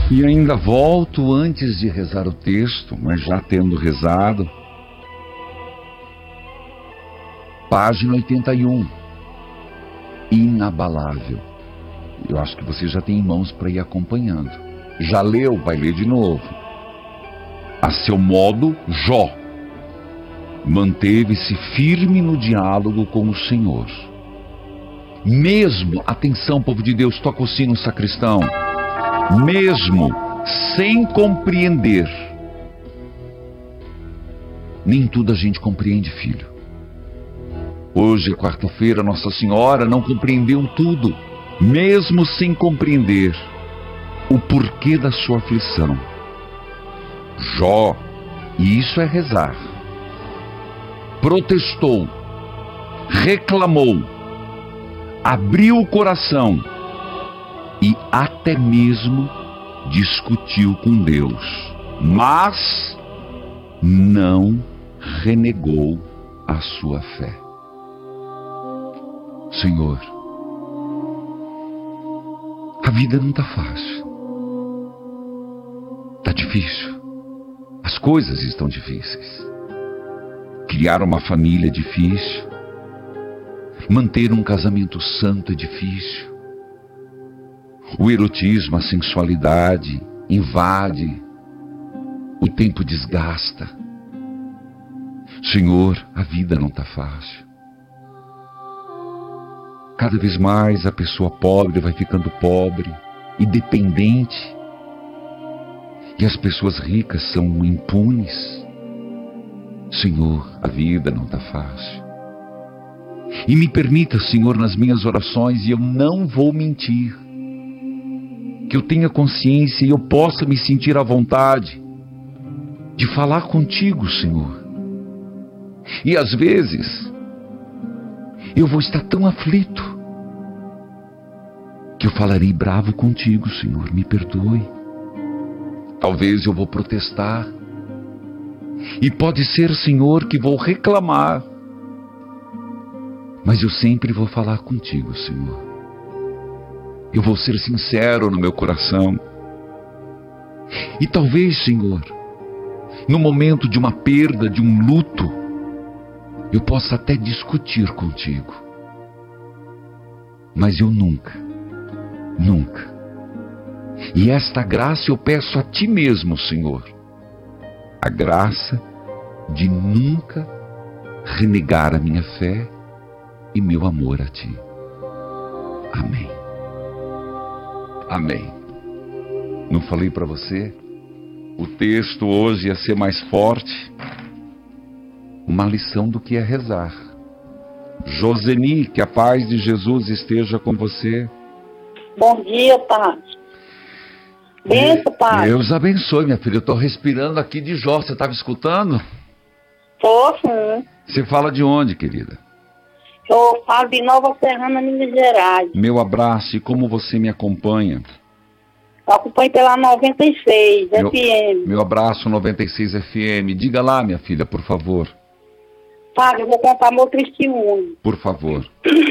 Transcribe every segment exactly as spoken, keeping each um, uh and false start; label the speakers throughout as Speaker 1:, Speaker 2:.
Speaker 1: E ainda volto antes de rezar o texto, mas já tendo rezado. Página oitenta e um. Inabalável. Eu acho que você já tem em mãos para ir acompanhando. Já leu? Vai ler de novo. A seu modo, Jó manteve-se firme no diálogo com o Senhor. Mesmo, atenção, povo de Deus, toca o sino, sacristão. Mesmo sem compreender. Nem tudo a gente compreende, filho. Hoje é quarta-feira, Nossa Senhora não compreendeu tudo, mesmo sem compreender o porquê da sua aflição. Jó, e isso é rezar, protestou, reclamou, abriu o coração e até mesmo discutiu com Deus, mas não renegou a sua fé. Senhor, a vida não está fácil, está difícil, as coisas estão difíceis. Criar uma família é difícil, manter um casamento santo é difícil. O erotismo, a sensualidade invade, o tempo desgasta. Senhor, a vida não está fácil. Cada vez mais a pessoa pobre vai ficando pobre e dependente. E as pessoas ricas são impunes. Senhor, a vida não está fácil. E me permita, Senhor, nas minhas orações, e eu não vou mentir, que eu tenha consciência e eu possa me sentir à vontade de falar contigo, Senhor. E às vezes eu vou estar tão aflito que eu falarei bravo contigo, Senhor, me perdoe. Talvez eu vou protestar. E pode ser, Senhor, que vou reclamar. Mas eu sempre vou falar contigo, Senhor. Eu vou ser sincero no meu coração. E talvez, Senhor, no momento de uma perda, de um luto, eu possa até discutir contigo. Mas eu nunca, nunca. E esta graça eu peço a ti mesmo, Senhor. A graça de nunca renegar a minha fé e meu amor a ti. Amém. Amém. Não falei para você? O texto hoje ia ser mais forte. Uma lição do que é rezar. Joseni, que a paz de Jesus esteja com você.
Speaker 2: Bom dia, Pai. Benção, Pai.
Speaker 1: Deus abençoe, minha filha. Eu estou respirando aqui de Jó. Você estava escutando?
Speaker 2: Tô, sim.
Speaker 1: Você fala de onde, querida?
Speaker 2: Eu falo de Nova Serrana, Minas Gerais.
Speaker 1: Meu abraço. E como você me acompanha?
Speaker 2: Eu acompanho pela noventa e seis
Speaker 1: meu,
Speaker 2: F M.
Speaker 1: Meu abraço, noventa e seis F M. Diga lá, minha filha, por favor.
Speaker 2: Pai, eu vou contar meu testemunho.
Speaker 1: Por favor.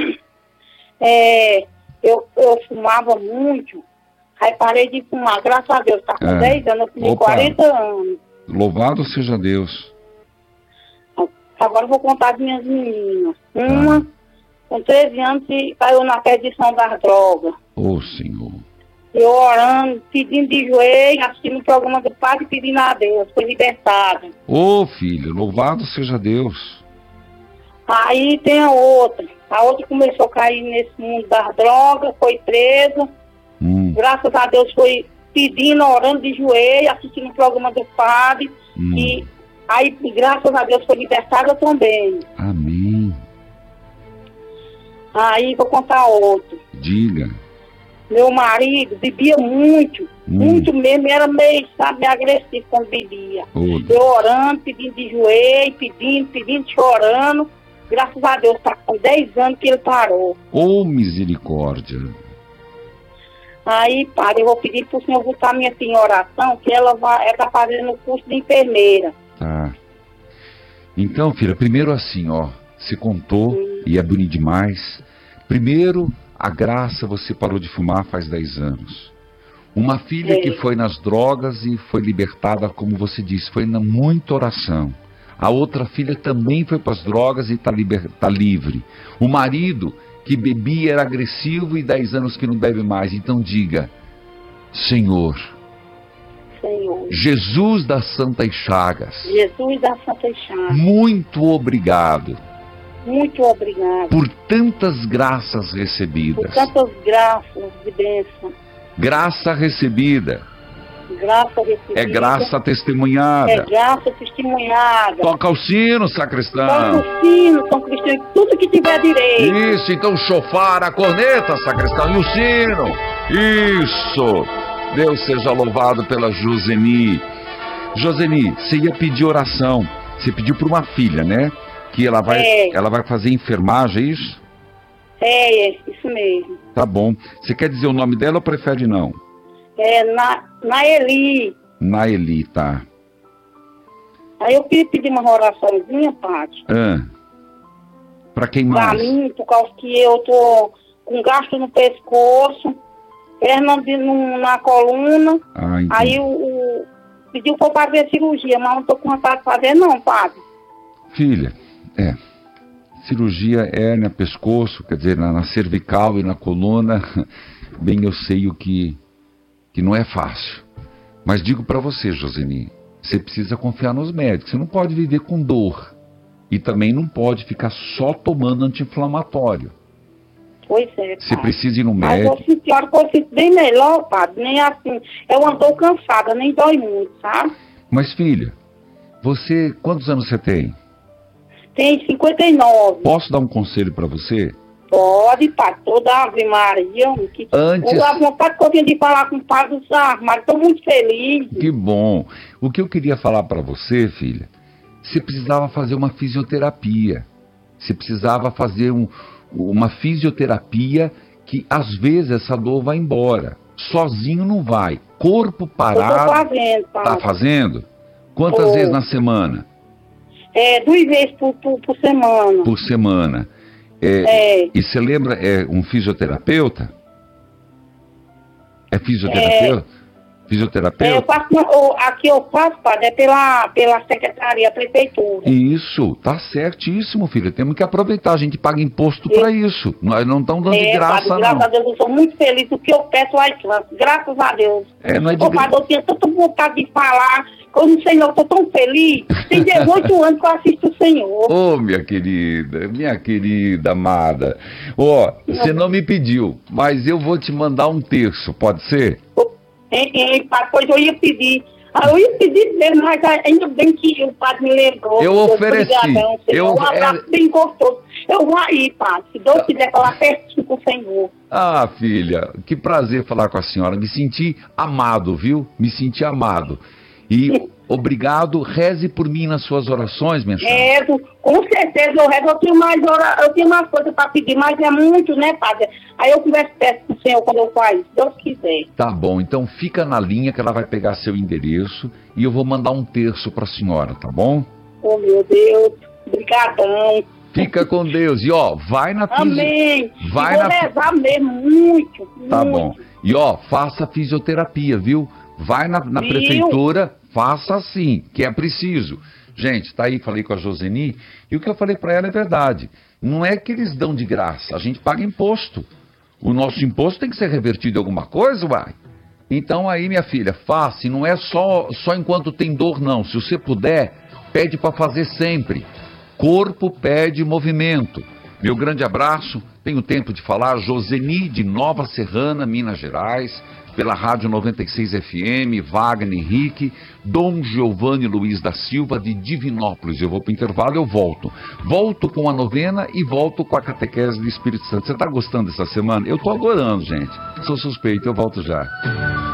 Speaker 2: É, eu, eu fumava muito. Aí parei de fumar, graças a Deus, tá com
Speaker 1: É.
Speaker 2: dez anos, eu fumei
Speaker 1: Opa.
Speaker 2: quarenta anos.
Speaker 1: Louvado seja Deus.
Speaker 2: Agora eu vou contar de minhas meninas. Uma, ah. com treze anos, caiu na perdição das drogas.
Speaker 1: Ô, Senhor.
Speaker 2: Eu orando, pedindo de joelho, assistindo o programa do Padre, pedindo a Deus, foi libertada.
Speaker 1: Ô, filha, louvado seja Deus.
Speaker 2: Aí tem a outra. A outra começou a cair nesse mundo das drogas, foi presa.
Speaker 1: Hum.
Speaker 2: Graças a Deus foi pedindo, orando de joelho, assistindo o programa do Padre.
Speaker 1: Hum.
Speaker 2: E aí, graças a Deus, foi libertada também.
Speaker 1: Amém.
Speaker 2: Aí vou contar outro.
Speaker 1: Diga.
Speaker 2: Meu marido bebia muito, hum. muito mesmo, era meio, sabe, agressivo quando bebia.
Speaker 1: Oh.
Speaker 2: Eu orando, pedindo de joelho, pedindo, pedindo, chorando. Graças a Deus, está com dez anos que ele parou.
Speaker 1: Oh, misericórdia.
Speaker 2: Aí, padre, eu vou pedir para o senhor botar minha filha em oração, que ela está fazendo o curso de enfermeira.
Speaker 1: Tá. Então, filha, primeiro assim, ó, você contou, hum. e é bonito demais. Primeiro, a graça, você parou de fumar faz dez anos. Uma filha
Speaker 2: É.
Speaker 1: que foi nas drogas e foi libertada, como você disse, foi na muita oração. A outra filha também foi para as drogas e está liber... tá livre. O marido que bebia era agressivo e dez anos que não bebe mais. Então diga, Senhor,
Speaker 2: Senhor.
Speaker 1: Jesus das Santas Chagas,
Speaker 2: Jesus da Santa Chagas,
Speaker 1: muito obrigado
Speaker 2: muito obrigado
Speaker 1: por tantas graças
Speaker 2: por
Speaker 1: recebidas.
Speaker 2: tantas graças de bênção.
Speaker 1: Graça recebida
Speaker 2: Graça recebida.
Speaker 1: é graça
Speaker 2: É
Speaker 1: testemunhada.
Speaker 2: graça testemunhada.
Speaker 1: Toca o sino, sacristão.
Speaker 2: Toca o sino, São Cristiano, tudo que tiver direito.
Speaker 1: Isso, então o chofar, a corneta, sacristão, e o sino. Isso. Deus seja louvado pela Joseni. Joseni, você ia pedir oração. Você pediu para uma filha, né? Que ela vai,
Speaker 2: É.
Speaker 1: ela vai fazer enfermagem, é isso?
Speaker 2: É, é, isso mesmo.
Speaker 1: Tá bom. Você quer dizer o nome dela ou prefere não?
Speaker 2: É, na, na Eli.
Speaker 1: Naeli, tá.
Speaker 2: Aí eu queria pedir uma oraçãozinha, Paty.
Speaker 1: Ah. Pra quem
Speaker 2: Pra
Speaker 1: mais?
Speaker 2: mim, por causa que eu tô com gasto no pescoço, perna de- no- na coluna.
Speaker 1: Ah, entendi.
Speaker 2: Aí o, o pediu pra eu fazer cirurgia, mas não tô com vontade de fazer não, Padre.
Speaker 1: Filha, é. Cirurgia hérnia, pescoço, quer dizer, na, na cervical e na coluna, bem eu sei o que, que não é fácil. Mas digo pra você, Joseni, você precisa confiar nos médicos. Você não pode viver com dor. E também não pode ficar só tomando anti-inflamatório.
Speaker 2: Pois é,
Speaker 1: Você
Speaker 2: Padre.
Speaker 1: precisa ir no
Speaker 2: Mas eu
Speaker 1: médico.
Speaker 2: senti, a hora que eu sinto bem melhor, Padre, nem assim, eu ando cansada, nem dói muito, sabe?
Speaker 1: Mas filha, você, quantos anos você tem?
Speaker 2: Tem cinquenta e nove.
Speaker 1: Posso dar um conselho pra você?
Speaker 2: Pode, Padre, toda Ave Maria. Que...
Speaker 1: Antes-
Speaker 2: Eu dava vontade que eu tinha de falar com o Padre dos Armários, estou muito feliz.
Speaker 1: Que bom. O que eu queria falar pra você, filha, você precisava fazer uma fisioterapia. Você precisava fazer um, uma fisioterapia que às vezes essa dor vai embora. Sozinho não vai. Corpo
Speaker 2: Eu tô
Speaker 1: parado.
Speaker 2: fazendo,
Speaker 1: Tá
Speaker 2: Padre.
Speaker 1: fazendo? Quantas
Speaker 2: Tô.
Speaker 1: vezes na semana?
Speaker 2: É, duas vezes por, por, por semana.
Speaker 1: Por semana. É,
Speaker 2: É.
Speaker 1: E você lembra, é um fisioterapeuta? É fisioterapeuta?
Speaker 2: É, eu
Speaker 1: Fisioterapeuta?
Speaker 2: faço, eu- aqui eu faço, Padre, é pela, pela secretaria, prefeitura.
Speaker 1: Isso, tá certíssimo, filha. Temos que aproveitar. A gente paga imposto para isso. Nós não estamos dando de
Speaker 2: É,
Speaker 1: graça,
Speaker 2: Padre, graças
Speaker 1: não.
Speaker 2: a Deus, eu sou muito feliz do que eu peço lá em classe. Graças a Deus.
Speaker 1: É, não é de
Speaker 2: Ô,
Speaker 1: gra-
Speaker 2: Padre, eu tinha tanta vontade de falar, que eu não sei não, eu tô tão feliz. Tem dezoito anos que eu assisto o Senhor.
Speaker 1: Ô, minha querida, minha querida amada. Ó, você não me pediu, mas eu vou te mandar um terço, pode ser?
Speaker 2: Hein, hein, Padre, pois eu ia pedir. Ah, eu ia pedir mesmo, mas ainda bem que o Padre me lembrou.
Speaker 1: Eu ofereci.
Speaker 2: Obrigadão, Senhor.
Speaker 1: Eu-
Speaker 2: Um abraço
Speaker 1: é-
Speaker 2: bem gostoso. Eu vou aí, Padre, se Deus quiser falar pertinho com o Senhor.
Speaker 1: Ah, filha, que prazer falar com a senhora. Me senti amado, viu? Me senti amado. E obrigado, reze por mim nas suas orações, minha chama.
Speaker 2: Rezo, com certeza eu rezo, eu tenho mais hora, eu tenho mais coisa para pedir, mas é muito, né, Padre? Aí eu converso perto com o Senhor quando eu faço, se Deus quiser.
Speaker 1: Tá bom, então fica na linha que ela vai pegar seu endereço e eu vou mandar um terço pra senhora, tá bom?
Speaker 2: Oh, meu Deus, brigadão.
Speaker 1: Fica com Deus. E ó, vai na fisio...
Speaker 2: Amém.
Speaker 1: Vai
Speaker 2: E vou
Speaker 1: na-
Speaker 2: rezar mesmo, muito,
Speaker 1: Tá
Speaker 2: muito.
Speaker 1: bom. E ó, faça fisioterapia, viu? Vai na, na
Speaker 2: Viu?
Speaker 1: prefeitura, faça assim, que é preciso. Gente, tá aí, falei com a Joseni, e o que eu falei pra ela é verdade. Não é que eles dão de graça, a gente paga imposto. O nosso imposto tem que ser revertido em alguma coisa, uai. Então aí, minha filha, faça, e não é só, só enquanto tem dor, não. Se você puder, pede pra fazer sempre. Corpo pede movimento. Meu grande abraço, tenho tempo de falar, Joseni de Nova Serrana, Minas Gerais, pela Rádio noventa e seis F M, Wagner Henrique, Dom Giovanni Luiz da Silva de Divinópolis. Eu vou para o intervalo, eu volto. Volto com a novena e volto com a catequese do Espírito Santo. Você está gostando dessa semana? Eu estou adorando, gente. Sou suspeito, eu volto já.